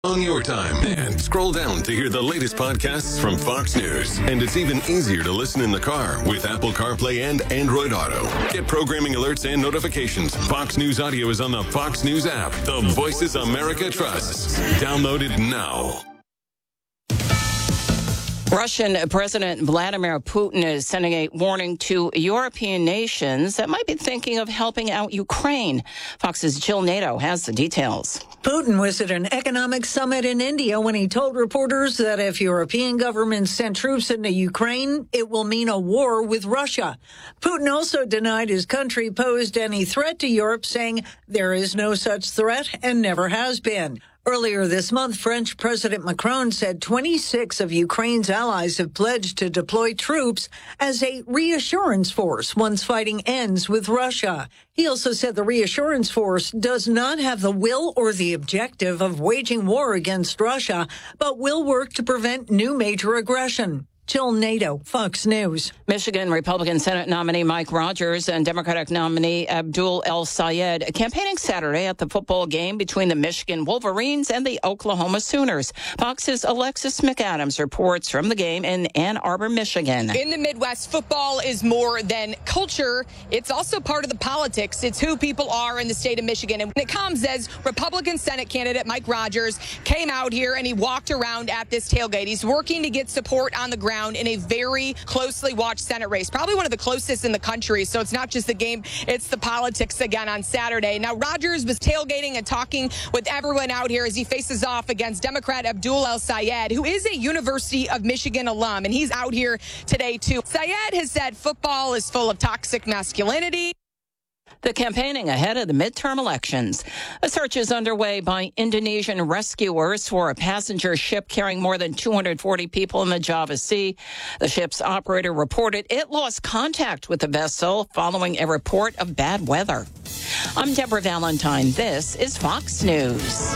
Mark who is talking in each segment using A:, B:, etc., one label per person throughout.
A: On your time. And scroll down to hear the latest podcasts from Fox News. And it's even easier to listen in the car with Apple CarPlay and Android Auto. Get programming alerts and notifications. Fox News Audio is on the Fox News app. The Voices America trusts. Download it now.
B: Russian President Vladimir Putin is sending a warning to European nations that might be thinking of helping out Ukraine. Fox's Jill Nato has the details.
C: Putin was at an economic summit in India when he told reporters that if European governments send troops into Ukraine, it will mean a war with Russia. Putin also denied his country posed any threat to Europe, saying there is no such threat and never has been. Earlier this month, French President Macron said 26 of Ukraine's allies have pledged to deploy troops as a reassurance force once fighting ends with Russia. He also said the reassurance force does not have the will or the objective of waging war against Russia, but will work to prevent new major aggression. Jill Nato, Fox News.
B: Michigan Republican Senate nominee Mike Rogers and Democratic nominee Abdul El-Sayed campaigning Saturday at the football game between the Michigan Wolverines and the Oklahoma Sooners. Fox's Alexis McAdams reports from the game in Ann Arbor, Michigan.
D: In the Midwest, football is more than culture. It's also part of the politics. It's who people are in the state of Michigan. And when it comes as Republican Senate candidate Mike Rogers came out here and he walked around at this tailgate. He's working to get support on the ground in a very closely watched Senate race, probably one of the closest in the country. So it's not just the game, it's the politics again on Saturday. Now, Rogers was tailgating and talking with everyone out here as he faces off against Democrat Abdul El-Sayed, who is a University of Michigan alum, and he's out here today, too. Sayed has said football is full of toxic masculinity.
B: The campaigning ahead of the midterm elections. A search is underway by Indonesian rescuers for a passenger ship carrying more than 240 people in the Java Sea. The ship's operator reported it lost contact with the vessel following a report of bad weather. I'm Deborah Valentine. This is Fox News.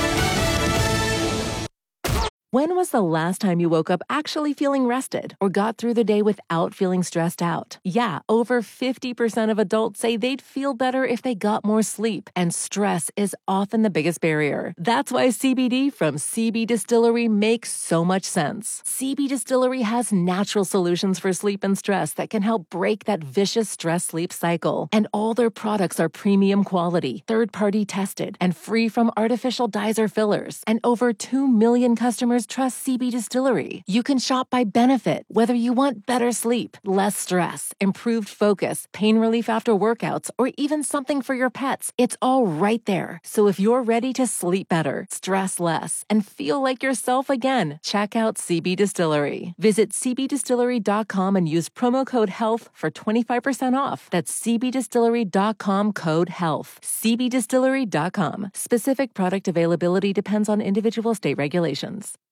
E: When was the last time you woke up actually feeling rested or got through the day without feeling stressed out? Yeah, over 50% of adults say they'd feel better if they got more sleep, and stress is often the biggest barrier. That's why CBD from CB Distillery makes so much sense. CB Distillery has natural solutions for sleep and stress that can help break that vicious stress-sleep cycle. And all their products are premium quality, third-party tested, and free from artificial dyes or fillers. And over 2 million customers trust CB Distillery. You can shop by benefit, whether you want better sleep, less stress, improved focus, pain relief after workouts, or even something for your pets. It's all right there. So if you're ready to sleep better, stress less, and feel like yourself again, check out CB Distillery. Visit cbdistillery.com and use promo code HEALTH for 25% off. That's cbdistillery.com code HEALTH. cbdistillery.com. Specific product availability depends on individual state regulations.